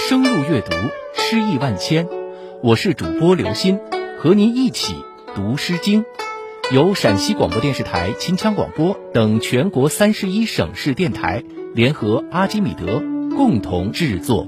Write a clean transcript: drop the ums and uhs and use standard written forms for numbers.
深入阅读，诗意万千。我是主播刘鑫，和您一起读《诗经》，由陕西广播电视台秦腔广播等全国31省市电台联合阿基米德共同制作。